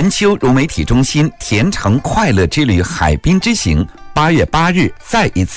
全球融媒体中心甜橙快乐之旅海滨之行8月8日再一次